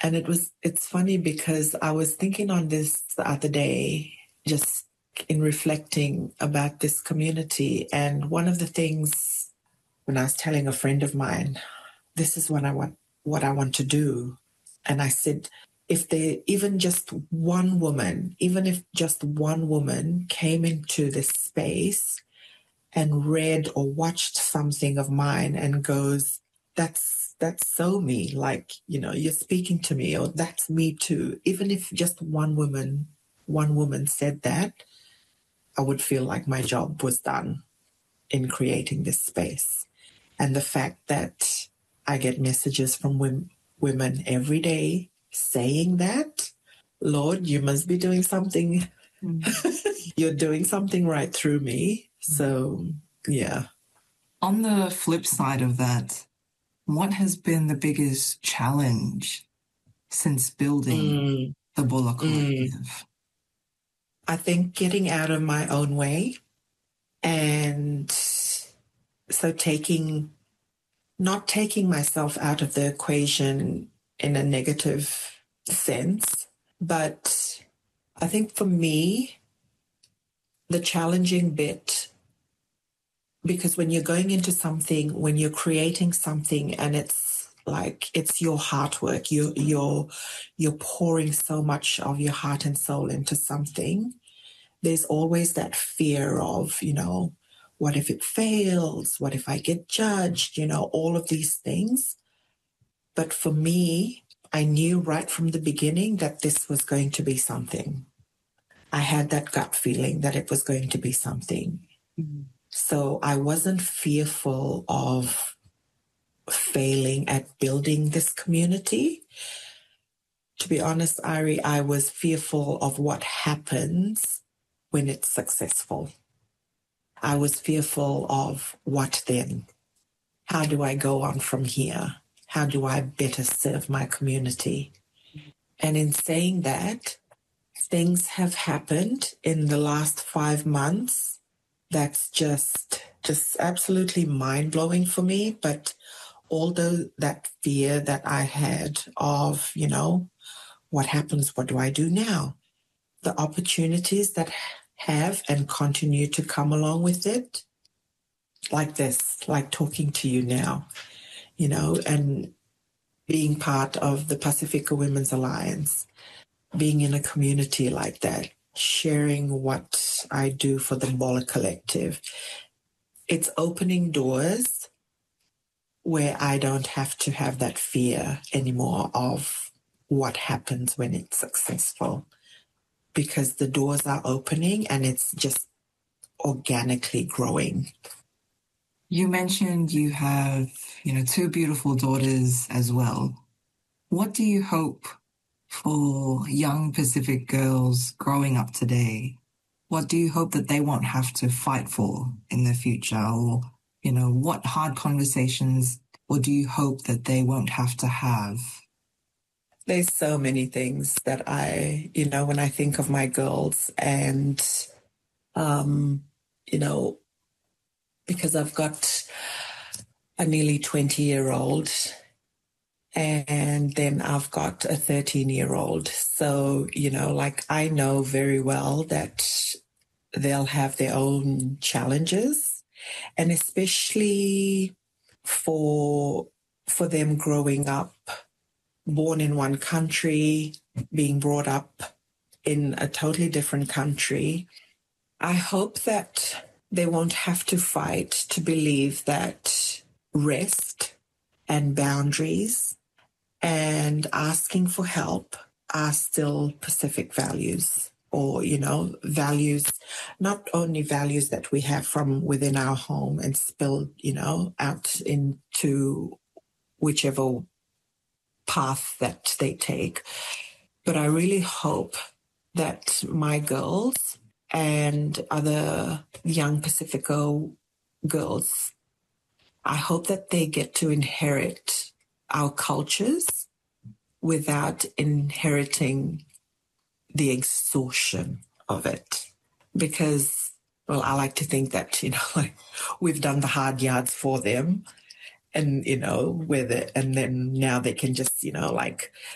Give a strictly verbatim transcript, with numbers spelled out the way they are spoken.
And it was, it's funny because I was thinking on this the other day, just in reflecting about this community. And one of the things when I was telling a friend of mine, this is what I want, what I want to do. And I said, if there even just one woman, even if just one woman came into this space and read or watched something of mine and goes, that's, that's so me, like, you know, you're speaking to me, or that's me too. Even if just one woman, one woman said that, I would feel like my job was done in creating this space. And the fact that I get messages from women, women every day saying that, Lord, you must be doing something. Mm. You're doing something right through me. So, yeah. On the flip side of that, what has been the biggest challenge since building mm. the Bola Collective? Mm. I think getting out of my own way, and so taking, not taking myself out of the equation in a negative sense, but I think for me, the challenging bit, because when you're going into something, when you're creating something and it's like, it's your heart work, you, you're, you're pouring so much of your heart and soul into something, there's always that fear of, you know, what if it fails? What if I get judged? You know, all of these things. But for me, I knew right from the beginning that this was going to be something. I had that gut feeling that it was going to be something. Mm-hmm. So I wasn't fearful of failing at building this community. To be honest, Ari, I was fearful of what happens when it's successful. I was fearful of what then? How do I go on from here? How do I better serve my community? And in saying that, things have happened in the last five months that's just just absolutely mind-blowing for me. But although that fear that I had of, you know, what happens, what do I do now? The opportunities that have and continue to come along with it, like this, like talking to you now, you know, and being part of the Pacifica Women's Alliance, being in a community like that, sharing what I do for the Bola Collective. It's opening doors where I don't have to have that fear anymore of what happens when it's successful, because the doors are opening and it's just organically growing. You mentioned you have, you know, two beautiful daughters as well. What do you hope for young Pacific girls growing up today? What do you hope that they won't have to fight for in the future? Or, you know, what hard conversations, or do you hope that they won't have to have? There's so many things that I, you know, when I think of my girls and, um, you know, because I've got a nearly twenty-year-old and then I've got a thirteen-year-old. So, you know, like I know very well that they'll have their own challenges, and especially for for them growing up, born in one country, being brought up in a totally different country. I hope that they won't have to fight to believe that rest and boundaries and asking for help are still Pacific values, or, you know, values, not only values that we have from within our home and spilled, you know, out into whichever path that they take. But I really hope that my girls and other young Pacifico girls, I hope that they get to inherit our cultures without inheriting the exhaustion of it. Because, well, I like to think that, you know, like we've done the hard yards for them. And, you know, with it, and then now they can just, you know, like